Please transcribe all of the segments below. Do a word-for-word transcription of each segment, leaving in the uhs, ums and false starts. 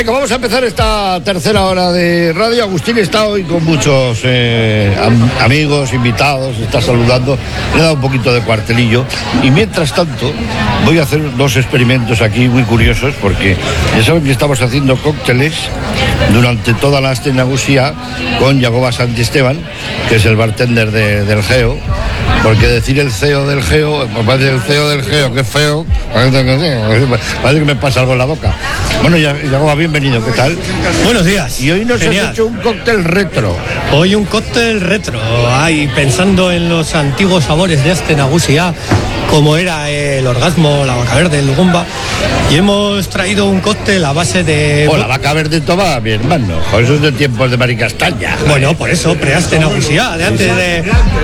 Venga, vamos a empezar esta tercera hora de radio. Agustín está hoy con muchos eh, am- amigos, invitados, está saludando. Le he dado un poquito de cuartelillo. Y mientras tanto, voy a hacer dos experimentos aquí muy curiosos, porque ya saben que estamos haciendo cócteles durante toda la Astenagusía con Yagoba Santisteban, que es el bartender de, del Geo. Porque decir el C E O del Geo, me parece el C E O del Geo, que es feo, parece que me pasa algo en la boca. Bueno, Yagoba, bienvenido, ¿qué tal? Buenos días. Y hoy nos Genial. has hecho un cóctel retro. Hoy un cóctel retro, ahí pensando en los antiguos sabores de Astenagusía, como era el orgasmo, la vaca verde, el gumba, y hemos traído un cóctel a base de... Oh, la vaca verde toma, mi hermano, eso es de tiempos de Maricastaña. Bueno, por eso, pre-Astenagusía, de antes de...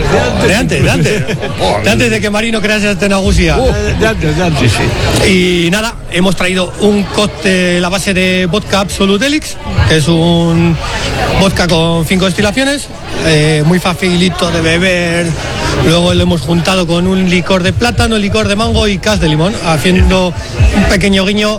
De antes, de antes. De antes de que Marino crease Astenagusía. De antes, de antes. Sí, sí. Y nada, hemos traído un cóctel a base de vodka Absolut Helix, que es un vodka con cinco destilaciones, eh, muy facilito de beber. Luego lo hemos juntado con un licor de plátano, licor de mango y cas de limón, haciendo un pequeño guiño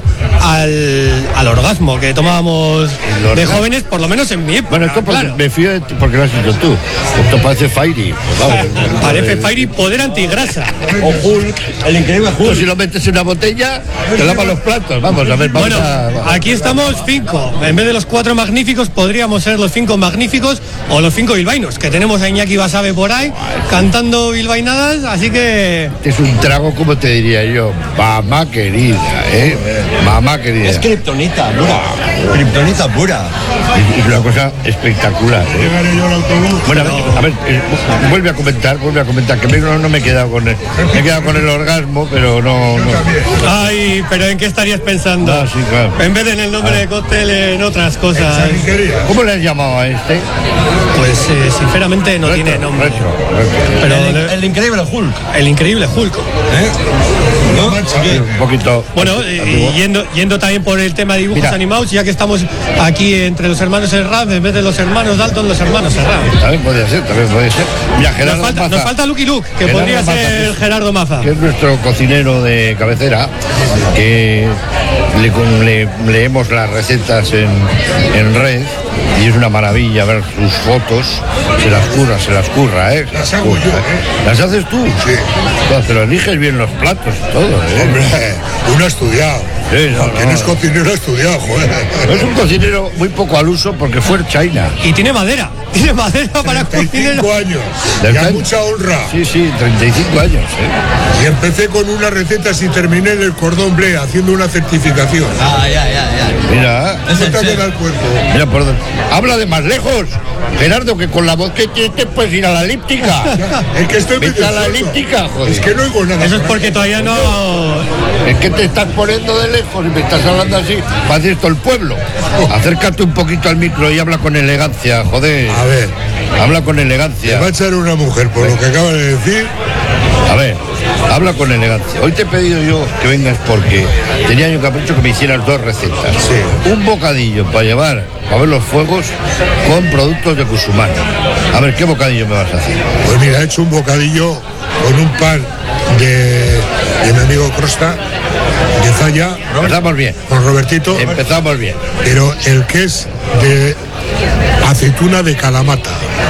al, al orgasmo que tomábamos de jóvenes, por lo menos en mi época. Bueno, esto porque, claro. me fío de ti porque lo has hecho tú. Esto parece Fairy. Pues vamos, Parece Fairy poder antigrasa. O Hulk, el increíble Hulk. Tú si lo metes en una botella, te lava los platos. Vamos, a ver, vamos Bueno, a... aquí estamos cinco. En vez de los cuatro magníficos, podríamos ser los cinco magníficos o los cinco bilbaínos, que tenemos a Iñaki Basabe por ahí, cantando bilbainadas, así que... Es un trago, como te diría yo, mamá querida, ¿eh? Mamá querida. Es kriptonita pura. Kriptonita pura. Es, es una cosa espectacular, ¿eh? Bueno, a ver, a ver eh, vuelve a comentar, vuelve a comentar, que me- no, no me he quedado con el, me he quedado con el orgasmo, pero no... no. Ay, pero ¿en qué estarías pensando? Ah, sí, claro. En vez de en el nombre de cóctel, en otras cosas. ¿Cómo le has llamado a este? Pues eh, sinceramente no tiene nombre. Retro, retro. Pero El, le- el increíble Hulk. el increíble Hulk. Sí, un poquito... Bueno, y yendo, yendo también por el tema de dibujos Mira. animados, ya que estamos aquí entre los hermanos Serrat, en vez de los hermanos Dalton, los hermanos Serrat. También podría ser, también podría ser. Mira, Nos Gerardo falta, Maza, nos falta Lucky Luke, que Gerardo podría Maza, ser que es- Gerardo Maza. que es nuestro cocinero de cabecera, que le, con- le- leemos las recetas en, en red y es una maravilla ver sus fotos. Se las curra, se las curra, ¿eh? Se las curra, ¿eh? ¿Las haces tú? Sí. Pero eliges bien los platos y todo, ¿eh? Hombre, uno ha estudiado. Sí, no, Quien no. es cocinero ha estudiado, joder. Es un cocinero muy poco al uso porque fue en China. Y tiene madera, tiene madera para treinta y cocinero. cinco años. Del Y a Cal- mucha honra. Sí, sí, treinta y cinco años, ¿eh? Y empecé con unas recetas y terminé en el cordón bleu haciendo una certificación. Ah, ya, ya, ya. Mira, Es No el te chef. queda el cuerpo. mira por dónde. Habla de más lejos, Gerardo, que con la voz que tienes te puedes ir a la elíptica. Es que estoy Vete medio a la sordo. elíptica, joder. Es que no oigo nada. Eso es porque todavía no... Es que te estás poniendo de lejos y me estás hablando así. Parece esto el pueblo. Acércate un poquito al micro y habla con elegancia, joder. A ver, Habla con te elegancia. va a echar una mujer por lo que acaba de decir. A ver, habla con elegancia. Hoy te he pedido yo que vengas porque tenía yo capricho que me hicieras dos recetas. Sí. Un bocadillo para llevar a ver los fuegos con productos de Cusumán. A ver, ¿qué bocadillo me vas a hacer? Pues mira, he hecho un bocadillo con un pan de, de mi amigo Crosta, de Zaya, Empezamos bien. con Robertito, Empezamos bien. pero el que es de aceituna de Kalamata.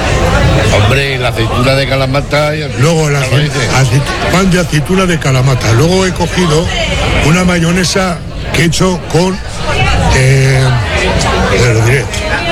Hombre, la aceituna de Kalamata. Luego la ¿Qué ace- dice? ace- pan de aceituna de Kalamata. Luego he cogido una mayonesa que he hecho con, eh, te lo diré,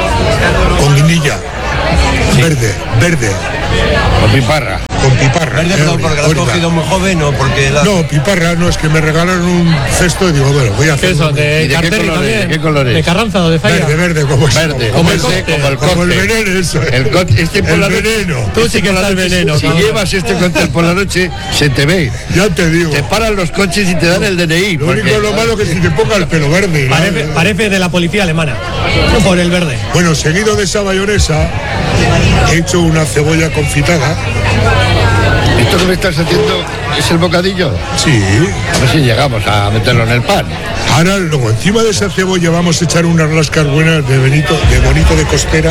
con guindilla, verde, verde, Con piparra. con piparra. Verde, eh, pero porque lo has ahorita. cogido muy joven o porque la... No, piparra no, es que me regalaron un cesto y digo, bueno, voy a ¿Qué hacer eso? un- ¿De ¿Y de qué Cartelli colores? también? ¿De qué colores? ¿De Carranza o de Falla? verde, verde, como es. Verde, Como el ese, cóctel. como el Como el cóctel. veneno, eso. El co- este por El la noche- veneno. Tú sí que por la estás noche, veneno, Si cabrón. llevas este cóctel por la noche, se te ve. Ya te digo. Te paran los coches y te dan el D N I. Lo porque- único lo malo que si te ponga el pelo verde. ¿no? Parece, parece de la policía alemana, por el verde. Bueno, seguido de esa mayonesa, he hecho una cebolla confitada. ¿Esto que me estás haciendo es el bocadillo? Sí. A ver si llegamos a meterlo en el pan. Ahora, luego, encima de esa cebolla vamos a echar unas lascas buenas de Benito, de Bonito de Costera,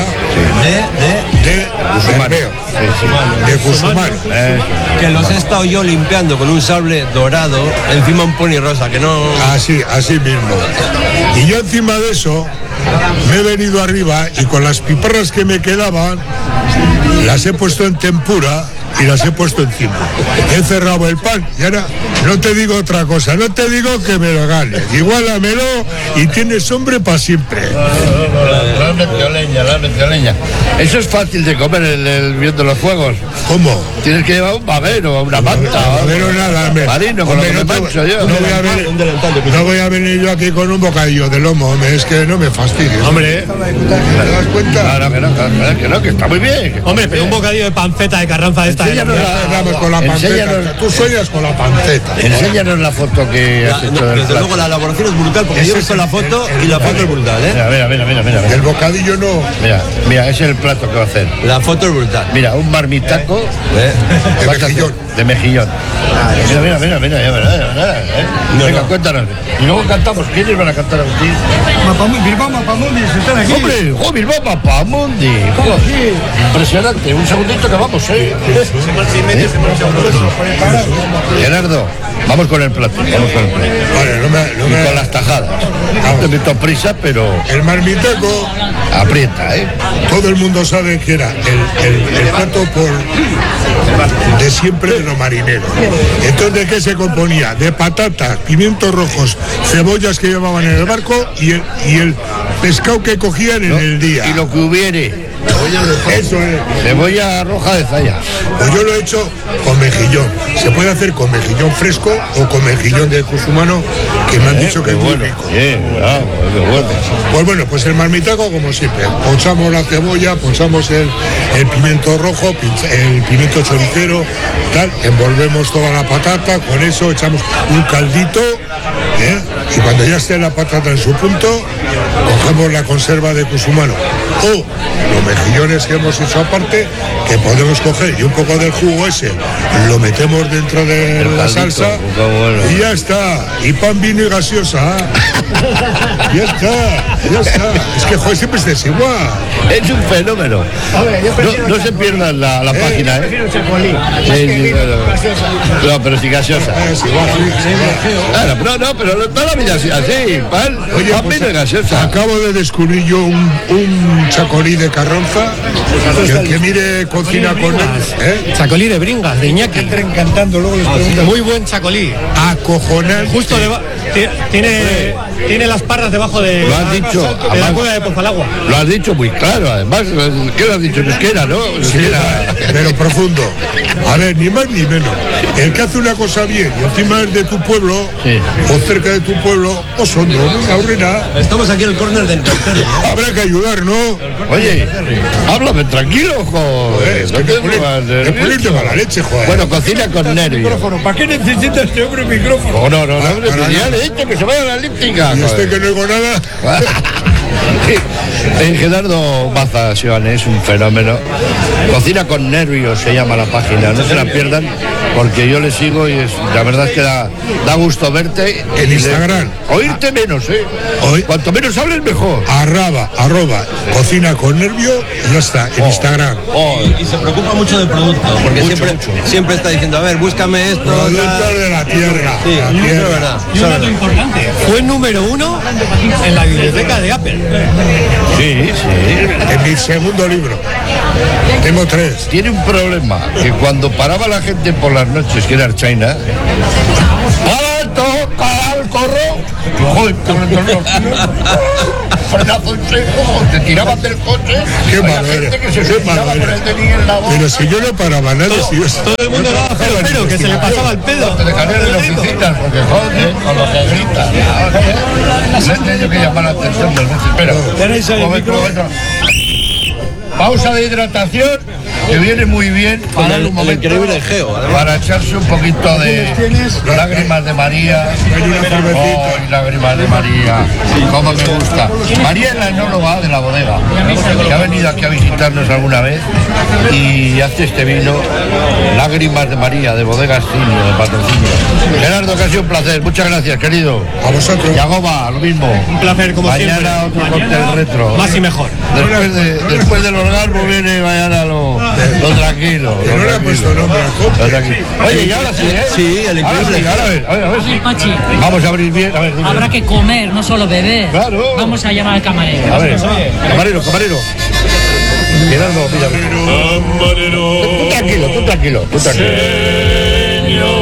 De, de, de Guzmán. Bermeo, Sí, sí. de Guzmán. Eso. que los he estado yo limpiando con un sable dorado, encima un pony rosa, que no... Así, así mismo. Y yo encima de eso me he venido arriba y con las piparras que me quedaban, las he puesto en tempura y las he puesto encima. He cerrado el pan y ahora no te digo otra cosa, no te digo que me lo ganes. Igualamelo y tienes hombre para siempre. La has metido leña, la has metido leña. Eso es fácil de comer el, el viendo los fuegos. ¿Cómo? Tienes que llevar un babero, una manta. Pero nada, me, marino, con hombre, lo que no, me mancho yo. no voy a venir, no voy a venir yo aquí con un bocadillo de lomo, hombre, es que no me fastidies. Hombre, ¿te das cuenta? Claro que no, claro que no, que está muy bien. Que Hombre, pero un bocadillo de panceta de Carranza de esta. Enséñanos ¿eh? la- Vamos con la Enséñanos- panceta. Tú sueñas con la panceta. Enséñanos la foto que has La- hecho no, del desde plato. luego la elaboración es brutal, porque Ese yo he es visto el- la foto el- y la el- foto es brutal, ¿eh? Mira, mira, mira, mira, mira. El bocadillo no. Mira, mira, ese es el plato que va a hacer. La foto es brutal. Mira, un marmitaco ¿Eh? De vas a hacer- mejillón. de mejillón. Mira, mira, mira, mira, ya verás, ya verás, ¿eh? Venga, cuéntanos. Y luego cantamos. ¿Quiénes van a cantar a ti? ¡Hombre! ¡Oh, Bilbao Mapamundi! ¡Joder! Impresionante. Un segundito que vamos, ¿eh? Gerardo, vamos con el plato. Vamos con el plato. Vale, no me, no Y me- con las tajadas. Vamos. No te meto prisa, pero El marmitaco, aprieta, ¿eh? todo el mundo sabe que era el, el, el plato por de siempre de los marineros. Entonces, ¿de qué se componía? De patatas, pimientos rojos, cebollas que llevaban en el barco y el, y el pescado que cogían en el día. Y lo que hubiere. Eso es. Cebolla roja de Zaya. Pues yo lo he hecho con mejillón. Se puede hacer con mejillón fresco o con mejillón de cusumano, que me han dicho que Qué es muy bueno. rico. Bien, bravo, qué bueno. Pues bueno, pues el marmitaco como siempre. Ponchamos la cebolla, ponchamos el, el pimiento rojo, pinch- el pimiento choricero, tal, envolvemos toda la patata, con eso echamos un caldito, ¿eh? Y cuando ya esté la patata en su punto, cogemos la conserva de cusumano o los mejillones que hemos hecho aparte, que podemos coger y un poco del jugo ese lo metemos dentro de El la caldito, salsa qué bueno. y ya está. Y pan, vino y gaseosa. Ya está, ya está. Es que joder, siempre es desigual. Es un fenómeno. No, no se pierdan la, la página, ¿eh? Sí, sí, no, no. No, pero sí gaseosa. Es igual, sí, sí, Claro, no, no, pero toda la vida así, así, pan, Oye, pan pues, vino y gaseosa. acabo de descubrir yo un, un chacolí de Carranza, que el que mire cocina con él, ¿eh? Chacolí de Bringas, de Iñaki. Entren cantando, luego les preguntan. Muy buen chacolí. Acojonante. Justo deba- ti- tiene, tiene las parras debajo de, Lo has dicho, de la además, cueva de Pozalagua. lo has dicho muy claro, además. ¿Qué lo has dicho? En euskera, ¿no? En Sí, euskera. pero profundo. A ver, ni más ni menos. El que hace una cosa bien y encima es de tu pueblo, Sí. o cerca de tu pueblo, o son no, una urrena, Estamos aquí en el córner del tercero. habrá que ayudar, ¿no? Oye, háblame tranquilo, joder. Es No que te me pone- pongas me nervioso. pones de mala leche, joder. Bueno, cocina con nervios. Micrófono, ¿para qué necesita este hombre un micrófono? Oh, no, no, no, Ah, hombre, para pues ya nada. le he dicho que se vaya a la elíptica. Y este joder. que no oigo nada. Eh, Gerardo Baza, Sioane, es un fenómeno. Cocina con nervios se llama la página, no se la pierdan porque yo le sigo y es, la verdad es que da, da gusto verte. En y le- Instagram. oírte menos, ¿eh? Oí- Cuanto menos hables, mejor. Arraba, arroba, cocina con nervio y ya está, en Instagram. Oh, Y se preocupa mucho del producto, porque Mucho, siempre, mucho. siempre está diciendo, a ver, búscame esto. Productos tal. de la tierra. Sí, la eso es tierra. verdad. Y un dato importante, fue número uno en la biblioteca de Apple. sí, sí. En mi segundo libro. Tengo tres. Tiene un problema, que cuando paraba la gente por las noches, que era China, ¡alto, al corro! ¡Joder, frenazo en seco! Te tiraban del coche. Qué había malo gente eres. que se Qué suicidaba malo con eres. el dedillo en la boca. Pero si yo no paraba nada, si yo... Todo el mundo daba cero cero, que se le pasaba el pedo. Te dejaré de las oficinas, porque joder, con lo que gritan. Le he tenido que llamar la atención del desespero. Tenéis ahí el Un momento, micro. un momento. Pausa de hidratación, que viene muy bien para el- un momento. el increíble Geo, además. Para echarse un poquito de lágrimas de María. Hay una cervecita. ¡Ay, lágrimas de María! ¡Cómo me gusta! María es la enóloga de la bodega, que ha venido aquí a visitarnos alguna vez y hace este vino, Lágrimas de María, de Bodegas Simio, de patrocinio. Gerardo, que ha sido un placer. Muchas gracias, querido. A vosotros. Yagoba, lo mismo. Un placer, como Mañana siempre. otro cóctel retro. Más y mejor. Después, de, después del orgasmo viene mañana lo... Lo tranquilo. Que no le ha puesto nombre al cóctel. Lo tranquilo. Oye, y ahora sí, ¿eh? Sí, el Ahora increíble. sí, ahora a ver, a ver, a ver si. Pachi, Vamos a abrir bien. A ver, dime. habrá que comer, no solo beber. Claro. Vamos a llamar al camarero. A ver, camarero, camarero. Gerardo, mira. Tú tranquilo, tú tranquilo, tú tranquilo.